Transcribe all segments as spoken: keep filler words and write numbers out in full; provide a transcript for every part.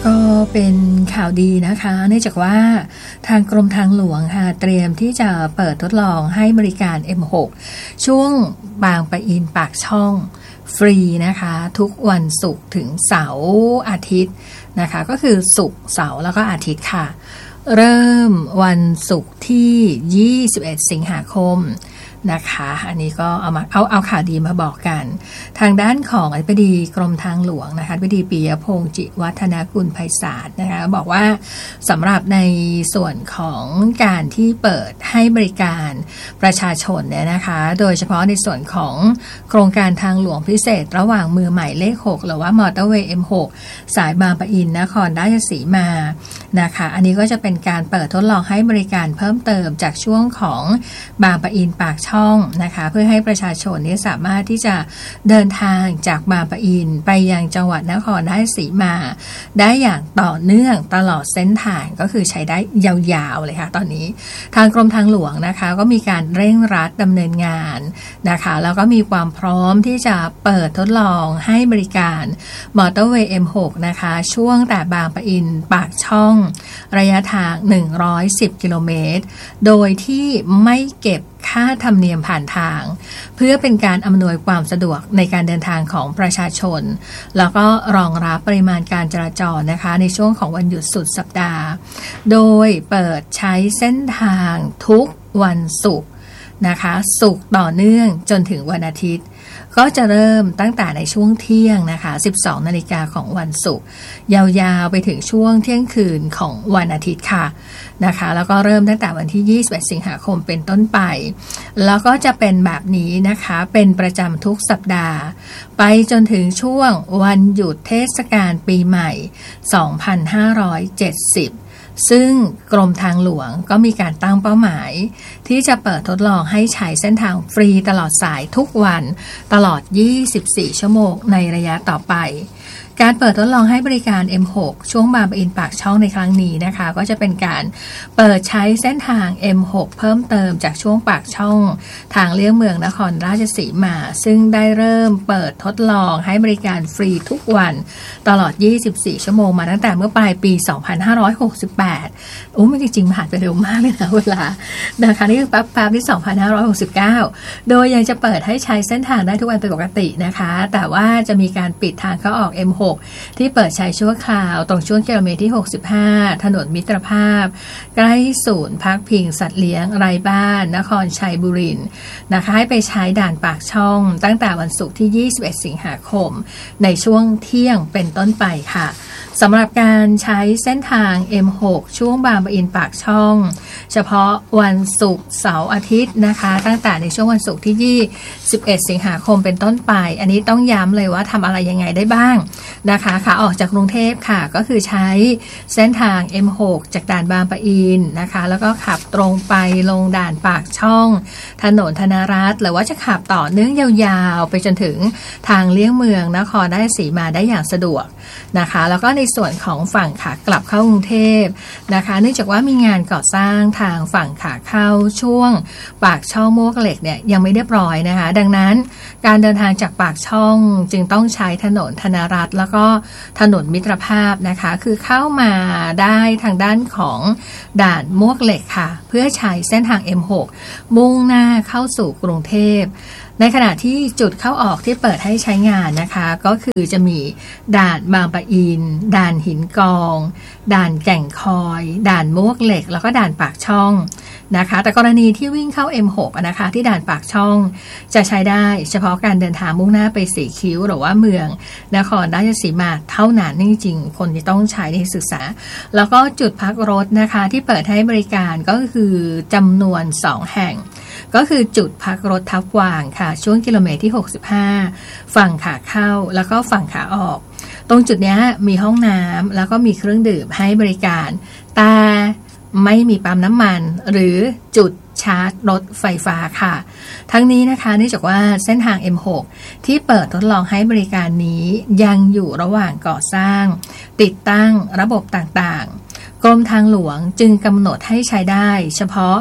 ก็เป็นข่าวดีนะคะเนื่องจากว่าทางกรมทางหลวงค่ะเตรียมที่จะเปิดทดลองให้บริการ เอ็ม หก ช่วงบางปะอินปากช่องฟรีนะคะทุกวันศุกร์ถึงเสาร์อาทิตย์นะคะก็คือศุกร์เสาร์แล้วก็อาทิตย์ค่ะเริ่มวันศุกร์ที่ยี่สิบเอ็ดสิงหาคมนะคะอันนี้ก็เอามาเอาเอาข่าวดีมาบอกกันทางด้านของอธิบดีกรมทางหลวงนะคะอธิบดีปิยพงษ์จิวัฒนกุลไพศาลนะคะบอกว่าสำหรับในส่วนของการที่เปิดให้บริการประชาชนเนี่ยนะคะโดยเฉพาะในส่วนของโครงการทางหลวงพิเศษระหว่างมือใหม่เลขหกหรือว่ามอเตอร์เวย์ เอ็ม หก สายบางปะอินนครราชสีมานะคะอันนี้ก็จะเป็นการเปิดทดลองให้บริการเพิ่มเติมจากช่วงของบางปะอินปากช่องนะคะเพื่อให้ประชาชนนี้สามารถที่จะเดินทางจากบางปะอินไปยังจังหวัดนครราชสีมาได้อย่างต่อเนื่องตลอดเส้นทางก็คือใช้ได้ยาวๆเลยค่ะตอนนี้ทางกรมทางหลวงนะคะก็มีการเร่งรัดดำเนินงานนะคะแล้วก็มีความพร้อมที่จะเปิดทดลองให้บริการมอเตอร์เวย์ เอ็ม หก นะคะช่วงแต่บางปะอินปากช่องระยะทางหนึ่งร้อยสิบกิโลเมตรโดยที่ไม่เก็บค่าธรรมเนียมผ่านทางเพื่อเป็นการอำนวยความสะดวกในการเดินทางของประชาชนแล้วก็รองรับปริมาณการจราจรนะคะในช่วงของวันหยุดสุดสัปดาห์โดยเปิดใช้เส้นทางทุกวันศุกร์นะคะศุกร์ต่อเนื่องจนถึงวันอาทิตย์ก็จะเริ่มตั้งแต่ในช่วงเที่ยงนะคะสิบสองนาฬิกาของวันศุกร์ยาวๆไปถึงช่วงเที่ยงคืนของวันอาทิตย์ค่ะนะคะแล้วก็เริ่มตั้งแต่วันที่ยี่สิบเอ็ดสิงหาคมเป็นต้นไปแล้วก็จะเป็นแบบนี้นะคะเป็นประจำทุกสัปดาห์ไปจนถึงช่วงวันหยุดเทศกาลปีใหม่สองพันห้าร้อยเจ็ดสิบซึ่งกรมทางหลวงก็มีการตั้งเป้าหมายที่จะเปิดทดลองให้ใช้เส้นทางฟรีตลอดสายทุกวันตลอดยี่สิบสี่ชั่วโมงในระยะต่อไปการเปิดทดลองให้บริการ เอ็ม หก ช่วงบางปะอินปากช่องในครั้งนี้นะคะก็จะเป็นการเปิดใช้เส้นทาง เอ็ม หก เพิ่มเติมจากช่วงปากช่องทางเลี่ยงเมืองนครราชสีมาซึ่งได้เริ่มเปิดทดลองให้บริการฟรีทุกวันตลอดยี่สิบสี่ชั่วโมงมาตั้งแต่เมื่อปลายปีสองพันห้าร้อยหกสิบแปดโอ้มันจริงๆผ่านไปเร็วมากเลยนะเวลานะคะนี่คือแป๊บๆที่สองพันห้าร้อยหกสิบเก้าโดยยังจะเปิดให้ใช้เส้นทางได้ทุกวันเป็นปกตินะคะแต่ว่าจะมีการปิดทางเข้าออก เอ็ม หกที่เปิดใช้ชั่วคราวตรงช่วงกิโลเมตรที่หกสิบห้าถนนมิตรภาพใกล้ศูนย์พักพิงสัตว์เลี้ยงไร้บ้านนครชัยบุรีนะคะให้ไปใช้ด่านปากช่องตั้งแต่วันศุกร์ที่ยี่สิบเอ็ดสิงหาคมในช่วงเที่ยงเป็นต้นไปค่ะสำหรับการใช้เส้นทาง เอ็ม หก ช่วงบางปะอินปากช่องเฉพาะวันศุกร์เสาร์อาทิตย์นะคะตั้งแต่ในช่วงวันศุกร์ที่ยี่สิบเอ็ดสิงหาคมเป็นต้นไปอันนี้ต้องย้ำเลยว่าทำอะไรยังไงได้บ้างนะคะขาออกจากกรุงเทพค่ะก็คือใช้เส้นทาง เอ็ม หก จากด่านบางปะอินนะคะแล้วก็ขับตรงไปลงด่านปากช่องถนนธนรัตน์หรือว่าจะขับต่อเนื่องยาวๆไปจนถึงทางเลี่ยงเมืองนครราชสีมาได้อย่างสะดวกนะคะแล้วก็ในส่วนของฝั่งขากลับเข้ากรุงเทพนะคะเนื่องจากว่ามีงานก่อสร้างทางฝั่งขาเข้าช่วงปากช่องมวกเหล็กเนี่ยยังไม่เรียบร้อยนะคะดังนั้นการเดินทางจากปากช่องจึงต้องใช้ถนนธนรัตน์แล้วก็ถนนมิตรภาพนะคะคือเข้ามาได้ทางด้านของด่านมวกเหล็กค่ะเพื่อใช้เส้นทาง เอ็ม หก มุ่งหน้าเข้าสู่กรุงเทพในขณะที่จุดเข้าออกที่เปิดให้ใช้งานนะคะก็คือจะมีด่านบางปะอินด่านหินกองด่านแก่งคอยด่านมวกเหล็กแล้วก็ด่านปากช่องนะคะแต่กรณีที่วิ่งเข้า เอ็ม หก นะคะที่ด่านปากช่องจะใช้ได้เฉพาะการเดินทางมุ่งหน้าไปสีคิ้วหรือว่าเมืองนครราชสีมาเท่านั้นจริงๆคนที่ต้องใช้ในศึกษาแล้วก็จุดพักรถนะคะที่เปิดให้บริการก็คือจำนวนสองแห่งก็คือจุดพักรถทับวางค่ะช่วงกิโลเมตรที่หกสิบห้าฝั่งขาเข้าแล้วก็ฝั่งขาออกตรงจุดนี้มีห้องน้ำแล้วก็มีเครื่องดื่มให้บริการแต่ไม่มีปั๊มน้ำมันหรือจุดชาร์จรถไฟฟ้าค่ะทั้งนี้นะคะเนื่องจากว่าเส้นทาง เอ็ม หก ที่เปิดทดลองให้บริการนี้ยังอยู่ระหว่างก่อสร้างติดตั้งระบบต่างๆกรมทางหลวงจึงกำหนดให้ใช้ได้เฉพาะ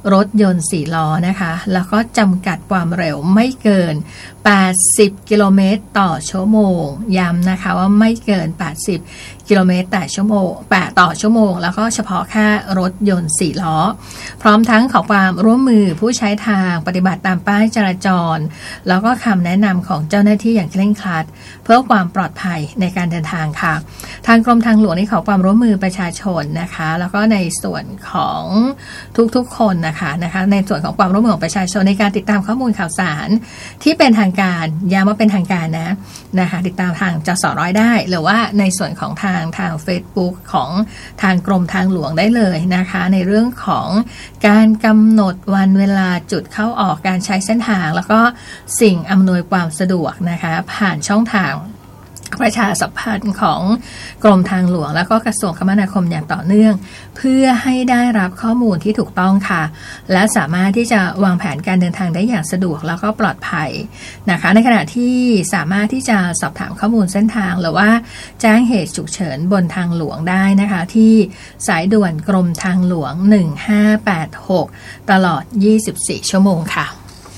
รถยนต์สี่ล้อนะคะแล้วก็จำกัดความเร็วไม่เกินแปดสิบกิโลเมตรต่อชั่วโมงย้ำนะคะว่าไม่เกินแปดสิบกิโลเมตรต่อชั่วโมงแปดต่อชั่วโมงแล้วก็เฉพาะแค่รถยนต์สี่ล้อพร้อมทั้งขอความร่วมมือผู้ใช้ทางปฏิบัติตามป้ายจราจรแล้วก็คำแนะนำของเจ้าหน้าที่อย่างเคร่งครัดเพื่อความปลอดภัยในการเดินทางค่ะทางกรมทางหลวงได้ขอความร่วมมือประชาชนนะคะแล้วก็ในส่วนของทุกๆคนนะคะนะคะในส่วนของความร่วมมือของประชาชนในการติดตามข้อมูลข่าวสารที่เป็นทางการย้ำว่าเป็นทางการนะนะคะติดตามทางจสร้อยได้หรือว่าในส่วนของทางทาง Facebook ของทางกรมทางหลวงได้เลยนะคะในเรื่องของการกำหนดวันเวลาจุดเข้าออกการใช้เส้นทางแล้วก็สิ่งอำนวยความสะดวกนะคะผ่านช่องทางประชาสัมพันธ์ของกรมทางหลวงแล้วก็กระทรวงคมนาคมอย่างต่อเนื่องเพื่อให้ได้รับข้อมูลที่ถูกต้องค่ะและสามารถที่จะวางแผนการเดินทางได้อย่างสะดวกแล้วก็ปลอดภัยนะคะในขณะที่สามารถที่จะสอบถามข้อมูลเส้นทางหรือว่าแจ้งเหตุฉุกเฉินบนทางหลวงได้นะคะที่สายด่วนกรมทางหลวงหนึ่งห้าแปดหกตลอดยี่สิบสี่ชั่วโมงค่ะ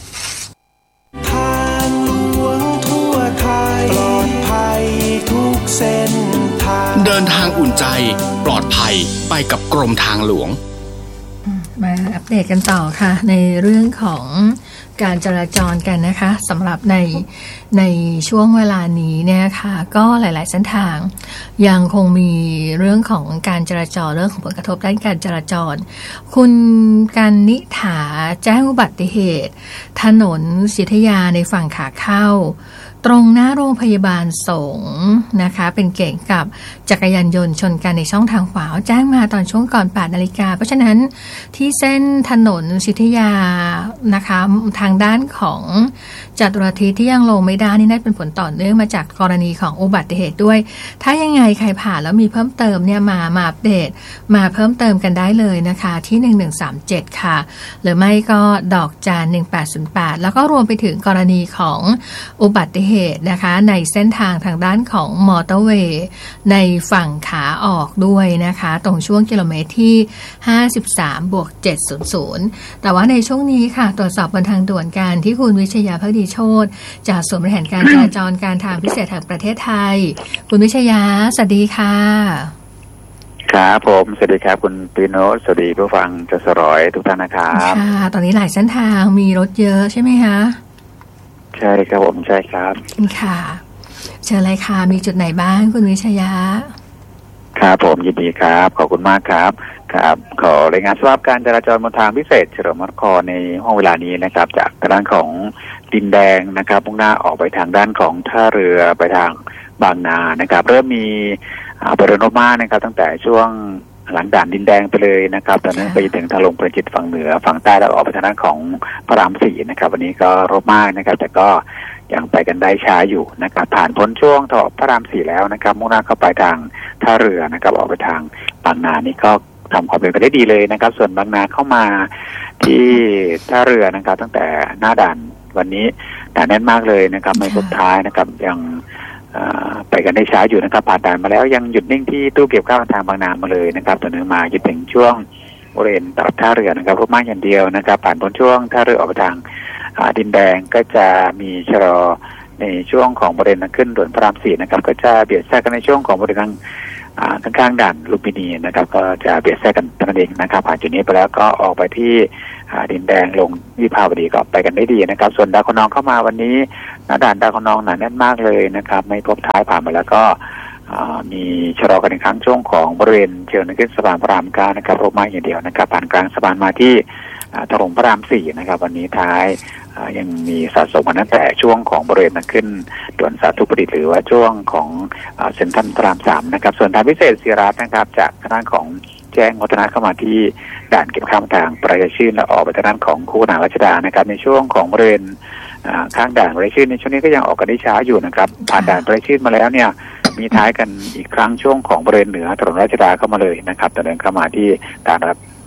เดินทางอุ่นใจปลอดภัยไปกับกรมทางหลวงมาอัปเดตกันต่อค่ะในเรื่องของการจราจรกันนะคะสำหรับในในช่วงเวลานี้เนี่ยค่ะก็หลายๆเส้นทางยังคงมีเรื่องของการจราจรเรื่องของผลกระทบด้านการจราจรคุณกันนิถาแจ้งอุบัติเหตุถนนศิทยาในฝั่งขาเข้าตรงหน้าโรงพยาบาลสงฆ์นะคะเป็นเก่งกับจักรยานยนต์ชนกันในช่องทางขวาแจ้งมาตอนช่วงก่อนแปดนาฬิกาเพราะฉะนั้นที่เส้นถนนศิทยานะคะทางด้านของจตุรทิศที่ยังลงไม่ได้นี่น่าเป็นผลต่อเนื่องมาจากกรณีของอุบัติเหตุด้วยถ้ายังไงใครผ่านแล้วมีเพิ่มเติมเนี่ยมามาอัปเดตมาเพิ่มเติมกันได้เลยนะคะที่หนึ่งหนึ่งสามเจ็ดค่ะหรือไม่ก็ดอกจานหนึ่งแปดศูนย์แปดแล้วก็รวมไปถึงกรณีของอุบัติเหตุนะคะในเส้นทางทางด้านของมอเตอร์เวย์ในฝั่งขาออกด้วยนะคะตรงช่วงกิโลเมตรที่ห้าสิบสามบวกเจ็ดร้อยแต่ว่าในช่วงนี้ค่ะตรวจสอบบนทางด่วนการที่คุณวิชยาภักดีโชติจากศูนย์บริหารการจราจรการทางพิเศษแห่งประเทศไทยคุณวิชยาสวัสดีค่ะครับผมสวัสดีครับคุณปีโนสวัสดีผู้ฟังจสร้อยทุกท่านนะครับค่ะตอนนี้หลายเส้นทางมีรถเยอะใช่ไหมคะใช่ครับผมใช่ครับค่ะเชิญเลยค่ะมีจุดไหนบ้างคุณวิชยาครับผมยินดีครับขอบคุณมากครับครับขอรายงานสภาพการจราจรบนทางพิเศษเฉลิมพระนครในห้องเวลานี้นะครับจากด้านของดินแดงนะครับมุ่งหน้าออกไปทางด้านของท่าเรือไปทางบางนานะครับเริ่มมีบริเวณรถมานะครับตั้งแต่ช่วงหลังด่านดินแดงไปเลยนะครับตอนนั้นไปถึงทางลงประจิตฝั่งเหนือฝั่งใต้แล้วออกไปทางด้านของพระรามสี่นะครับวันนี้ก็รถมากนะครับแต่ก็ยังไปกันได้ช้าอยู่นะครับผ่านพ้นช่วงถอดพระรามสี่แล้วนะครับมุ่งหน้าเข้าไปทางท่าเรือนะครับออกไปทางบางนานี่ก็ทำความเป็นไปได้ดีเลยนะครับส่วนบางนาเข้ามาที่ท่าเรือนะครับตั้งแต่หน้าด่านวันนี้ด่านแน่นมากเลยนะครับในสุดท้ายนะครับยังไปกันได้ช้าอยู่นะครับผ่านด่านมาแล้วยังหยุดนิ่งที่ตู้เก็บข้าวทางบางนามาเลยนะครับต่อเนื่องมาจนถึงช่วงบริเวณตลาดท่าเรือนะครับรถมากอย่างเดียวนะครับผ่านพ้นช่วงท่าเรือออกไปทางดินแดงก็จะมีชะลอในช่วงของบริเวณขึ้นด่วนพระรามสี่นะครับก็จะเบียดแทรกกันในช่วงของบริเวณข้างๆด่านลุมพินีนะครับก็จะเบียดแทรกกันนั่นเองนะครับผ่านจุดนี้ไปแล้วก็ออกไปที่ดินแดงลงวิภาวดีก็ไปกันได้ดีนะครับส่วนดาวคนองเข้ามาวันนี้หน้าด่านดาวคนองหนาแน่นมากเลยนะครับไม่พบท้ายผ่านมาแล้วก็มีชะลอกันในครั้งช่วงของบริเวณเชิงขึ้นสะพานพระรามเก้านะครับรถมากอย่างเดียวนะครับผ่านกลางสะพานมาที่ถนนพระรามสี่นะครับวันนี้ท้ายยังมีสะสมมาตั้งแต่ช่วงของบริเวณขึ้นด่วนสาธุประดิษฐ์หรือว่าช่วงของเซ็นทรัลพระรามสามนะครับส่วนทางพิเศษศิรัตน์นะครับจากทางด้านของแจ้งวัฒนะเข้ามาที่ด่านเก็บข้ามทางประชาชื่นและออกไปทางด้านของคู่หนารัชดานะครับในช่วงของบริเวณข้างด่านประชาชื่นในช่วงนี้ก็ยังออกกันได้ช้าอยู่นะครับผ่านด่านประชาชื่นมาแล้วเนี่ยมีท้ายกันอีกครั้งช่วงของบริเวณเหนือถนนรัชดาเข้ามาเลยนะครับแต่เดินเข้ามาที่ด่าน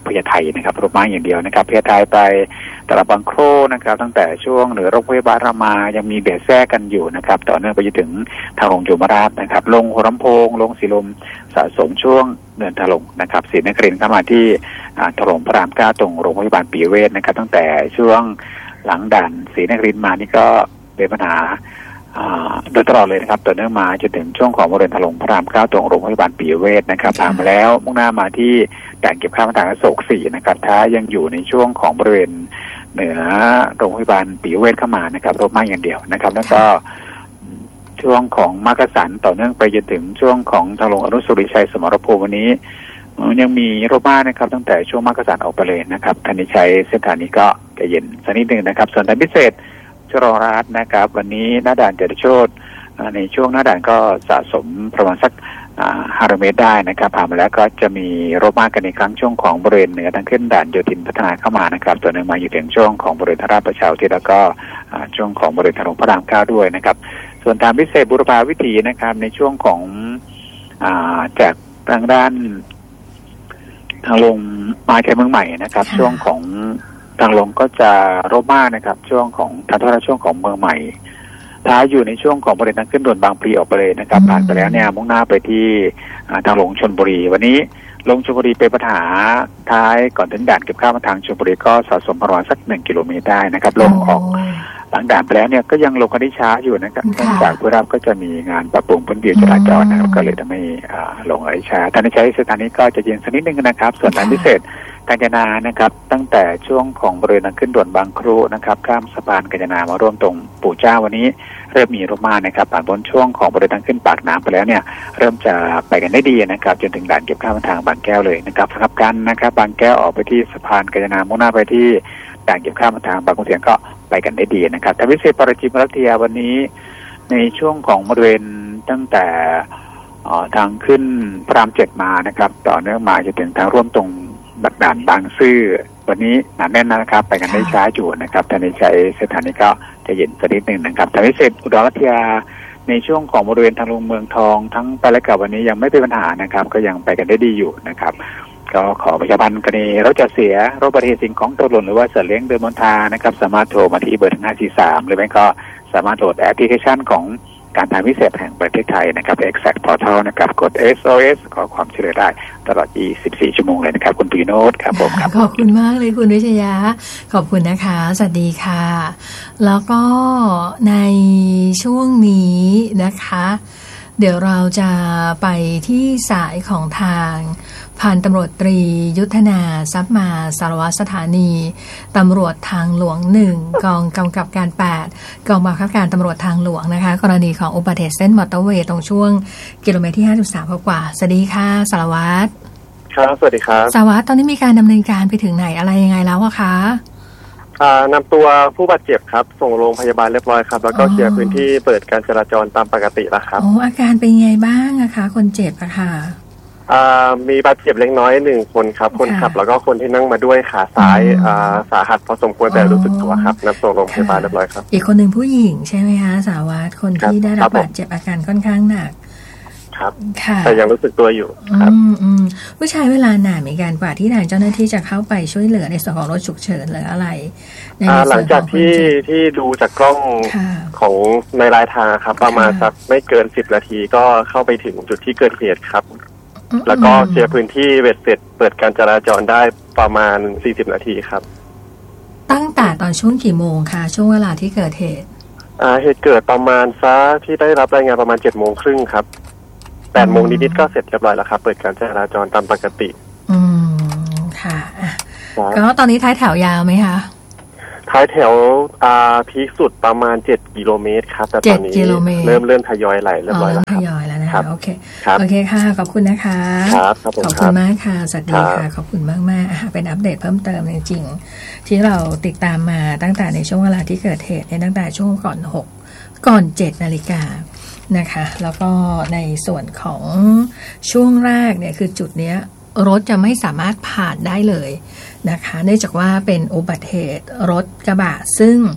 พญาไทนะครับรถม้าอย่างเดียวนะครับพญาไทไปตลาดบางโครนะครับตั้งแต่ช่วงเหนือโรงพยาบาลรามายังมีเบียดแทรกกันอยู่นะครับต่อเนื่องไปจนถึงทางลงจุมราชนะครับลงหัวลำโพงลงสีลมสะสมช่วงเนินทะลงนะครับศรีนครินทร์เข้ามาที่ถนนพระรามเก้าตรงโรงพยาบาลปิยเวชนะครับตั้งแต่ช่วงหลังด่านศรีนครินทร์มานี่ก็เป็นปัญหาโดยตลอดเลยนะครับต่อเนื่องมาจนถึงช่วงของบริเวณถนนพระรามเก้าตรงโรงพยาบาลปิยเวชนะครับผ่านมาแล้วมุ่งหน้ามาที่ด่านเก็บข้าวทางอโศกสี่นะครับถ้ายังอยู่ในช่วงของบริเวณเหนือโรงพยาบาลปิยเวชเข้ามานะครับรถมากอย่างเดียวนะครับแล้วก็ช่วงของมักกะสันต่อเนื่องไปจนถึงช่วงของทางลงอนุสาวรีย์ชัยสมรภูมิวันนี้ยังมีรถมากนะครับตั้งแต่ช่วงมักกะสันออกไปเลยนะครับท่านที่ใช้เส้นทางนี้ก็จะเย็นสักนิดนึงนะครับส่วนทางพิเศษชลรัตน์นะครับวันนี้หน้าด่านเจริญโชติในช่วงหน้าด่านก็สะสมประมาณสักห้าร้อยเมตรได้นะครับผ่านมาแล้วก็จะมีรถมากกันในครั้งช่วงของบริเวณเหนือทางขึ้นด่านโยธินพัฒนาเข้ามานะครับตัวหนึ่งมาอยู่ถึงช่วงของบริเวณท่าราชประชาอุทิศแล้วก็ช่วงของบริเวณถนนพระรามเก้าด้วยนะครับส่วนทางพิเศษบุรพาวิถีนะครับในช่วงของจากทางด้านทางลงมาแค่เมืองใหม่นะครับช่วงของทางลงก็จะรถมากนะครับช่วงของทางท่าช่วงของเมืองใหม่ถ้าอยู่ในช่วงของบริเวณทางขึ้นด่วนบางพลีออกไปเลยนะครับผ่านไปแล้วเนี่ยมุ่งหน้าไปที่ทางลงชลบุรีวันนี้ลงชลบุรีเป็นปัญหาท้ายก่อนถึงด่านเก็บข้าวมาทางชลบุรีก็สะสมประมาณสักหนึ่งกิโลเมตรได้นะครับลงออกหลังด่านไปแล้วเนี่ยก็ยังลงกันได้ช้าอยู่นะครับเนื่องจากผู้รับก็จะมีงานปรับปรุงพื้นที่จราจรนะครับก็เลยทำให้ลงได้ช้าท่านที่ใช้เส้นทางนี้ก็จะเย็นสักนิดนึงนะครับส่วนทางพิเศษกาญจนานะครับตั้งแต่ช่วงของบริเวณทางขึ้นด่วนบางครูนะครับข้ามสะพานกาญจนามาร่วมตรงปู่เจ้าวันนี้เริ่มมีรถมานะครับผ่านพ้นช่วงของบริเวณทางขึ้นปากน้ำไปแล้วเนี่ยเริ่มจะไปกันได้ดีนะครับจนถึงด่านเก็บข้าวทางบางแก้วเลยนะครับสำหรับกันนะครับบางแก้วออกไปที่สะพานกาญจนามุ่งหน้าไปที่ด่านเก็บข้าวทางบางขุนเทียนก็ไปกันได้ดีนะครับทางพิเศษปราจีนรัตยาวันนี้ในช่วงของบริเวณตั้งแต่ทางขึ้นพระรามเจ็ดมานะครับต่อเนื่องมาจนถึงทางร่วมตรงบัดด่านบางซื่อวันนี้หนาแน่นนะครับไปกันได้ช้าอยู่นะครับแต่ในใช้สถานีก็จะเย็นสักนิดหนึ่งนะครับทางพิเศษอุดรรัตยาในช่วงของบริเวณทางลงเมืองทองทั้งไปและกลับวันนี้ยังไม่เป็นปัญหานะครับก็ยังไปกันได้ดีอยู่นะครับก็ขอประชาสัมพันธ์กรณีรถจอดเสียรถอุบัติเหตุสิ่งของตกหล่นหรือว่าสัตว์เลี้ยงเดินบนทางนะครับสามารถโทรมาที่เบอร์ห้าสี่สามหรือไม่ก็สามารถโหลดแอปพลิเคชันของการทางพิเศษแห่งประเทศไทยนะครับ Exact Portal นะครับกด เอส โอ เอส ขอความช่วยเหลือได้ตลอดยี่สิบสี่ชั่วโมงเลยนะครับคุณปีโนตครับผมครับขอบคุณมากเลยคุณวิชยะขอบคุณนะคะสวัสดีค่ะแล้วก็ในช่วงนี้นะคะเดี๋ยวเราจะไปที่สายของทางพันตำรวจตรียุทธนาทรัพย์มาสารวัตรสถานีตำรวจทางหลวงหนึ่งกองกำกับการแปดกองบังคับการตำรวจทางหลวงนะคะกรณีของอุบัติเหตุเส้นมอเตอร์เวย์ตรงช่วงกิโลเมตรที่ห้าสิบสามกว่าสวัสดีค่ะสารวัตรครับสวัสดีครับสารวัตรตอนนี้มีการดำเนินการไปถึงไหนอะไรยังไงแล้วอะคะนำตัวผู้บาดเจ็บครับส่งโรงพยาบาลเรียบร้อยครับแล้วก็เคลียร์พื้นที่เปิดการจราจรตามปกติแล้วครับโอ้อาการเป็นไงบ้างอะคะคนเจ็บอะค่ะมีบาดเจ็บเล็กน้อยหนึ่งคนครับคนขับแล้วก็คนที่นั่งมาด้วยขาซ้ายสาหัสพอสมควรแต่รู้สึกตัวครับนำส่งโรงพยาบาลเรียบร้อยครับอีกคนหนึ่งผู้หญิงใช่ไหมคะสารวัตรคนที่ได้รับบาดเจ็บอาการค่อนข้างหนักครับแต่ยังรู้สึกตัวอยู่ครับผู้ชายเวลานานเหมือนกันกว่าที่ทางเจ้าหน้าที่จะเข้าไปช่วยเหลือในส่วนของรถฉุกเฉินหรืออะไรหลังจากที่ที่ดูจากกล้องของในรายทางครับประมาณสักไม่เกินสิบนาทีก็เข้าไปถึงจุดที่เกิดเหตุครับแล้วก็เคลียร์พื้นที่เบ็ดเสร็จเปิดการจราจรได้ประมาณสี่สิบนาทีครับตั้งแต่ตอนช่วงกี่โมงคะช่วงเวลาที่เกิดเหตุอ่าเหตุเกิดประมาณซะที่ได้รับรายงานประมาณเจ็ดโมงครึ่งครับแปดโมงนิดๆก็เสร็จเรียบร้อยแล้วครับเปิดการจราจรตามปกติอืมค่ะก็ตอนนี้ท้ายแถวยาวไหมคะท้ายแถวอ่าพีคสุดประมาณเจ็ดกิโลเมตรครับแต่ตอนนี้เริ่มเริ่มทยอยไหลเรียบร้อยแล้วครับทยอยแล้วนะคะโอเคโอเคค่ะขอบคุณนะคะครับขอบคุณมากค่ะสวัสดีค่ะขอบคุณมากมากเป็นอัปเดตเพิ่มเติมจริงๆที่เราติดตามมาตั้งแต่ในช่วงเวลาที่เกิดเหตุตั้งแต่ช่วงก่อนหกก่อนเจ็ดนาฬิกานะคะแล้วก็ในส่วนของช่วงแรกเนี่ยคือจุดเนี้ยรถจะไม่สามารถผ่านได้เลยนะคะเนื่องจากว่าเป็นอุบัติเหตุรถกระบะซึ่ง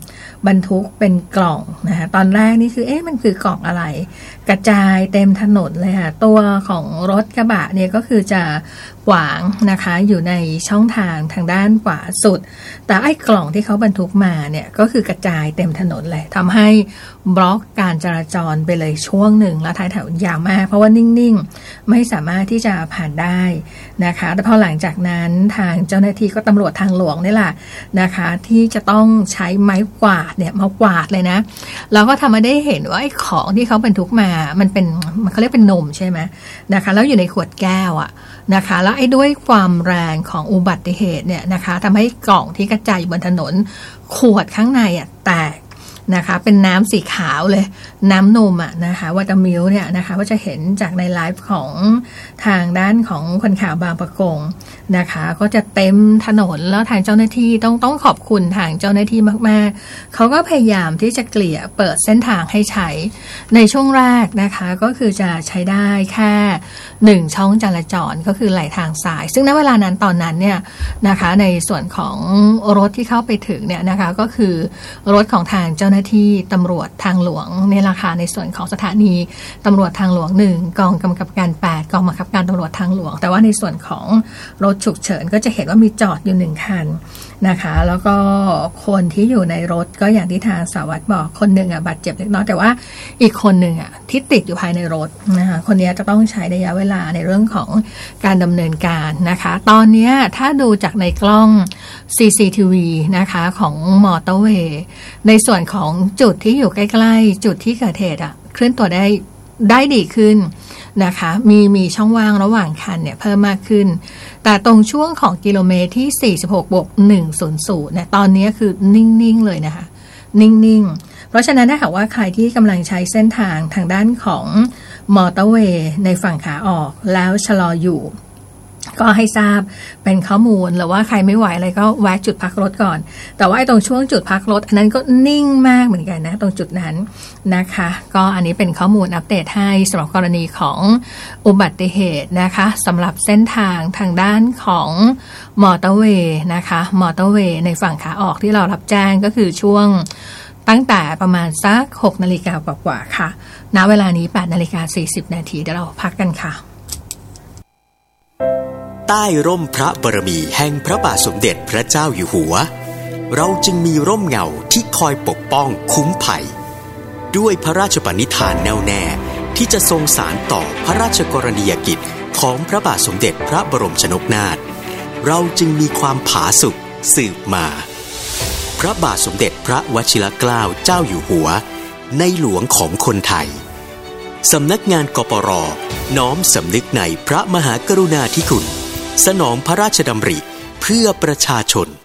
บรรทุกเป็นกล่องนะคะตอนแรกนี่คือเอ๊ะมันคือกล่องอะไรกระจายเต็มถนนเลยค่ะตัวของรถกระบะเนี่ยก็คือจะขวางนะคะอยู่ในช่องทางทางด้านขวาสุดแต่ไอ้กล่องที่เขาบรรทุกมาเนี่ยก็คือกระจายเต็มถนนเลยทำให้บล็อกการจราจรไปเลยช่วงหนึ่งแล้วท้ายแถวยาวมากเพราะว่านิ่งๆไม่สามารถที่จะผ่านได้นะคะแต่พอหลังจากนั้นทางเจ้าหน้าที่ก็ตำรวจทางหลวงนี่แหละนะคะที่จะต้องใช้ไม้กวาดเนี่ยมากวาดเลยนะแล้วก็ทำมาได้เห็นว่าไอ้ของที่เขาบรรทุกมามันเป็นมันเขาเรียกเป็นนมใช่ไหมนะคะแล้วอยู่ในขวดแก้วอะนะคะแล้วไอ้ด้วยความแรงของอุบัติเหตุเนี่ยนะคะทำให้กล่องที่กระจายอยู่บนถนนขวดข้างในอะแตกนะคะเป็นน้ำสีขาวเลยน้ำนมอ่ะนะคะวาตามิลเนี่ยนะคะก็จะเห็นจากในไลฟ์ของทางด้านของคนข่าวบางประกงนะคะก็จะเต็มถนนแล้วทางเจ้าหน้าที่ต้องต้องขอบคุณทางเจ้าหน้าที่มากๆเขาก็พยายามที่จะเกลี่ยเปิดเส้นทางให้ใช้ในช่วงแรกนะคะก็คือจะใช้ได้แค่หนึ่งช่องจราจรก็คือไหลทางซ้ายซึ่งณเวลานั้นตอนนั้นเนี่ยนะคะในส่วนของรถที่เข้าไปถึงเนี่ยนะคะก็คือรถของทางเจ้าหน้าที่ตำรวจทางหลวงในราคาในส่วนของสถานีตำรวจทางหลวงหนึ่งกองกำกับการแปดกองบังคับการตำรวจทางหลวงแต่ว่าในส่วนของรถฉุกเฉินก็จะเห็นว่ามีจอดอยู่หนึ่งคันนะคะแล้วก็คนที่อยู่ในรถก็อย่างที่ทางสารวัตรบอกคนหนึ่งอ่ะบาดเจ็บเล็กน้อยแต่ว่าอีกคนหนึ่งอ่ะที่ติดอยู่ภายในรถนะคะคนนี้จะต้องใช้ระยะเวลาในเรื่องของการดำเนินการนะคะตอนนี้ถ้าดูจากในกล้อง ซี ซี ที วี นะคะของมอเตอร์เวย์ในส่วนของจุดที่อยู่ใกล้ๆจุดที่เกิดเหตุอ่ะเคลื่อนตัวได้ได้ดีขึ้นนะคะมีมีช่องว่างระหว่างคันเนี่ยเพิ่มมากขึ้นแต่ตรงช่วงของกิโลเมตรที่สี่สิบหกบวกหนึ่งร้อยเนี่ยตอนนี้คือนิ่งๆเลยนะคะนิ่งๆเพราะฉะนั้นถ้าหากว่าใครที่กำลังใช้เส้นทางทางด้านของมอเตอร์เวย์ในฝั่งขาออกแล้วชะลออยู่ก็ให้ทราบเป็นข้อมูลหรือว่าใครไม่ไหวอะไรก็แวะจุดพักรถก่อนแต่ว่าไอ้ตรงช่วงจุดพักรถอันนั้นก็นิ่งมากเหมือนกันนะตรงจุดนั้นนะคะก็อันนี้เป็นข้อมูลอัปเดตให้สำหรับกรณีของอุบัติเหตุนะคะสำหรับเส้นทางทางด้านของมอเตอร์เวย์นะคะมอเตอร์เวย์ในฝั่งขาออกที่เรารับแจ้งก็คือช่วงตั้งแต่ประมาณสักหกนาฬิกากว่าๆค่ะณเวลานี้แปดนาฬิกาสี่สิบนาทีเดี๋ยวเราพักกันค่ะใต้ร่มพระบารมีแห่งพระบาทสมเด็จพระเจ้าอยู่หัวเราจึงมีร่มเงาที่คอยปกป้องคุ้มภัยด้วยพระราชปณิธานแน่วแน่ที่จะทรงสานต่อพระราชกรณียกิจของพระบาทสมเด็จพระบรมชนกนาถเราจึงมีความผาสุกสืบมาพระบาทสมเด็จพระวชิรเกล้าเจ้าอยู่หัวในหลวงของคนไทยสำนักงานกปร.น้อมสำนึกในพระมหากรุณาธิคุณสนองพระราชดำริเพื่อประชาชน